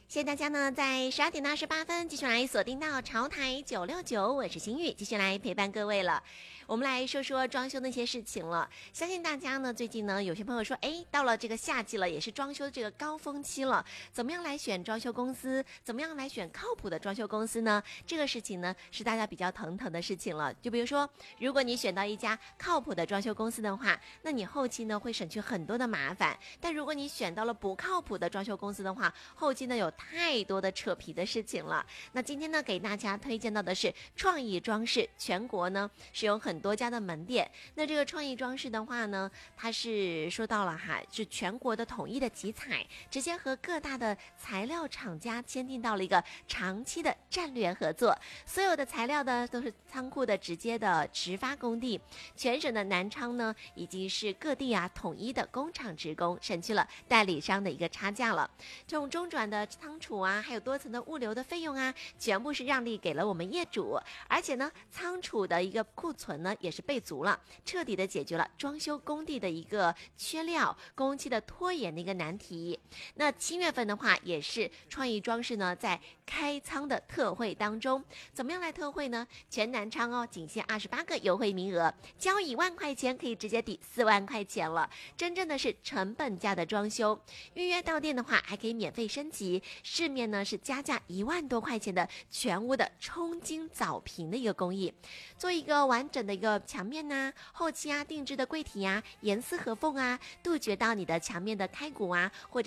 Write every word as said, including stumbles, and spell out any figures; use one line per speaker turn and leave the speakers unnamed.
谢谢大家呢，在十二点到十八分继续来锁定到潮台九六九，我是心玉，继续来陪伴各位了。我们来说说装修那些事情了。相信大家呢，最近呢，有些朋友说，哎，到了这个夏季了，也是装修的这个高峰期了，怎么样来选装修公司？怎么样来选靠谱的装修公司呢？这个事情呢，是大家比较头疼的事情了。就比如说，如果你选到一家靠谱的装修公司的话，那你后期呢会省去很多的麻烦。但如果你选到了不靠谱的装修公司的话，后期呢有太多的扯皮的事情了。那今天呢，给大家推荐到的是创意装饰，全国呢是有很多家的门店。那这个创意装饰的话呢，它是说到了哈，是全国的统一的集采，直接和各大的材料厂家签订到了一个长期的战略合作。所有的材料呢都是仓库的直接的直发工地，全省的南昌呢已经是各地啊统一的工厂职工，省去了代理商的一个差价了。这种中转的仓储啊，还有多层的物流的费用啊，全部是让利给了我们业主。而且呢，仓储的一个库存呢也是备足了，彻底的解决了装修工地的一个缺料、工期的拖延的一个难题。那七月份的话，也是创意装饰呢在开仓的特惠当中，怎么样来特惠呢？全南昌哦，仅限二十八个优惠名额，交一万块钱可以直接抵四万块钱了，真正的是成本价的装修。预约到店的话，还可以免费升级，市面呢是加价一万多块钱的全屋的冲金藻平的一个工艺，做一个完整的一个墙面呐、啊，后期啊定制的柜体啊，严丝合缝啊，杜绝到你的墙面的开骨啊，或者